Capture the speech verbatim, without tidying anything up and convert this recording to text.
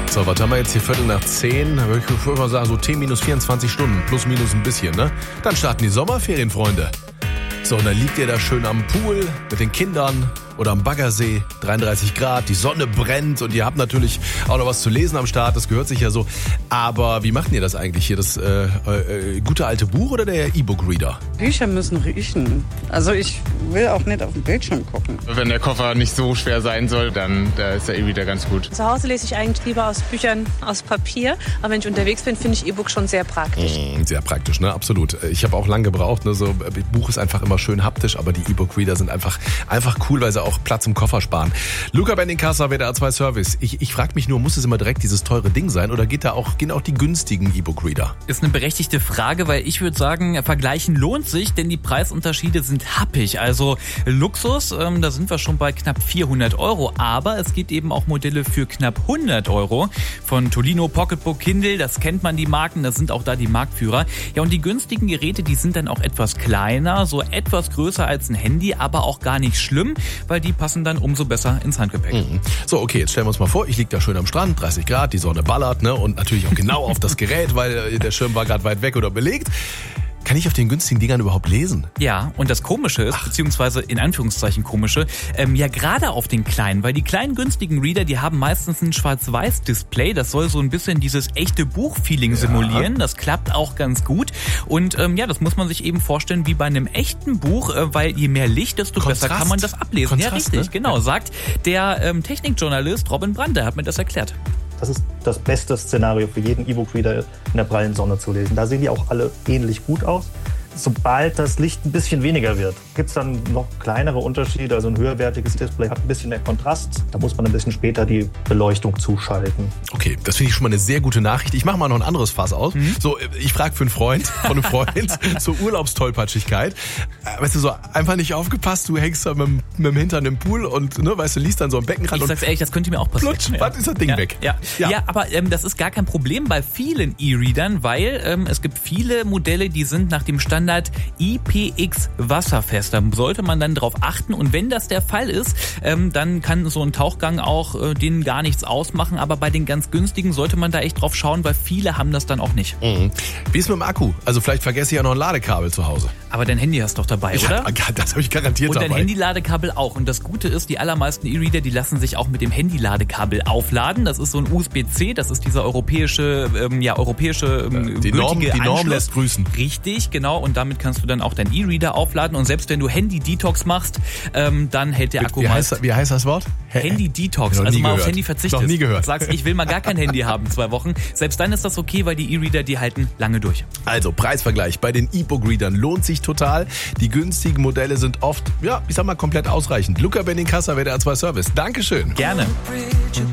So, was haben wir jetzt hier? Viertel nach zehn. Ich würde mal sagen, so T minus vierundzwanzig Stunden. Plus, minus ein bisschen, ne? Dann starten die Sommerferien, Freunde. So, und dann liegt ihr da schön am Pool mit den Kindern oder am Baggersee, dreiunddreißig Grad, die Sonne brennt und ihr habt natürlich auch noch was zu lesen am Start, das gehört sich ja so. Aber wie macht ihr das eigentlich hier? Das äh, äh, gute alte Buch oder der E-Book-Reader? Bücher müssen riechen. Also ich will auch nicht auf den Bildschirm gucken. Wenn der Koffer nicht so schwer sein soll, dann da ist der E-Reader ganz gut. Zu Hause lese ich eigentlich lieber aus Büchern aus Papier, aber wenn ich unterwegs bin, finde ich E-Book schon sehr praktisch. Mm, sehr praktisch, ne? Absolut. Ich habe auch lange gebraucht, ne? So, Buch ist einfach immer schön haptisch, aber die E-Book-Reader sind einfach, einfach cool, weil sie auch Platz im Koffer sparen. Luca Benincasa, W D R zwei Service. Ich, ich frage mich nur, muss es immer direkt dieses teure Ding sein oder geht da auch, gehen auch die günstigen E-Book-Reader? Ist eine berechtigte Frage, weil ich würde sagen, vergleichen lohnt sich, denn die Preisunterschiede sind happig. Also Luxus, ähm, da sind wir schon bei knapp vierhundert Euro, aber es gibt eben auch Modelle für knapp hundert Euro. Von Tolino, Pocketbook, Kindle, das kennt man die Marken, das sind auch da die Marktführer. Ja, und die günstigen Geräte, die sind dann auch etwas kleiner, so etwas größer als ein Handy, aber auch gar nicht schlimm, weil die passen dann umso besser ins Handgepäck. Mhm. So, okay, jetzt stellen wir uns mal vor, ich liege da schön am Strand, dreißig Grad, die Sonne ballert, ne, und natürlich auch genau auf das Gerät, weil der Schirm war gerade weit weg oder belegt. Kann ich auf den günstigen Dingern überhaupt lesen? Ja, und das Komische ist, Ach. beziehungsweise in Anführungszeichen Komische, ähm, ja gerade auf den kleinen, weil die kleinen günstigen Reader, die haben meistens ein Schwarz-Weiß-Display, das soll so ein bisschen dieses echte Buch-Feeling ja. simulieren, das klappt auch ganz gut und ähm, ja, das muss man sich eben vorstellen wie bei einem echten Buch, äh, weil je mehr Licht, desto Kontrast. besser kann man das ablesen. Kontrast, ja, richtig, ne? genau, sagt der ähm, Technikjournalist Robin Brandt, der hat mir das erklärt. Das ist das beste Szenario für jeden E-Book-Reader in der prallen Sonne zu lesen. Da sehen die auch alle ähnlich gut aus. Sobald das Licht ein bisschen weniger wird, gibt es dann noch kleinere Unterschiede. Also ein höherwertiges Display hat ein bisschen mehr Kontrast. Da muss man ein bisschen später die Beleuchtung zuschalten. Okay, das finde ich schon mal eine sehr gute Nachricht. Ich mache mal noch ein anderes Fass aus. Mhm. So, ich frage für einen Freund, von einem Freund, so Urlaubstollpatschigkeit. Weißt du, so einfach nicht aufgepasst, du hängst da mit, dem- mit dem Hintern im Pool und ne, weißt du, liest dann so am Beckenrand Ich und sag's ehrlich, das könnte mir auch passieren. plutsch, was ist das Ding ja, weg? Ja, Ja. ja. aber ähm, das ist gar kein Problem bei vielen E-Readern, weil ähm, es gibt viele Modelle, die sind nach dem Standard I P X wasserfest. Da sollte man dann drauf achten und wenn das der Fall ist, ähm, dann kann so ein Tauchgang auch äh, denen gar nichts ausmachen, aber bei den ganz günstigen sollte man da echt drauf schauen, weil viele haben das dann auch nicht. Mhm. Wie ist mit dem Akku? Also vielleicht vergesse ich ja noch ein Ladekabel zu Hause. Aber dein Handy hast du doch dabei, Ich oder? hab, das habe ich garantiert Und dein dabei. Handy-Ladekabel auch. Und das Gute ist, die allermeisten E-Reader, die lassen sich auch mit dem Handy-Ladekabel aufladen. Das ist so ein U S B C, das ist dieser europäische, ähm, ja, europäische ähm, Die Norm, gültige die Norm Anschluss. lässt grüßen. Richtig, genau. Und damit kannst du dann auch dein E-Reader aufladen. Und selbst wenn du Handy-Detox machst, ähm, dann hält der Akku Wie meist... heißt, wie heißt das Wort? Handy-Detox, Noch also nie mal gehört. aufs Handy verzichtest. Noch nie gehört. Sagst, ich will mal gar kein Handy haben, zwei Wochen. Selbst dann ist das okay, weil die E-Reader, die halten lange durch. Also Preisvergleich bei den E-Book-Readern lohnt sich total. Die günstigen Modelle sind oft, ja, ich sag mal, komplett ausreichend. Luca Benincasa, W D R zwei Service. Dankeschön. Gerne.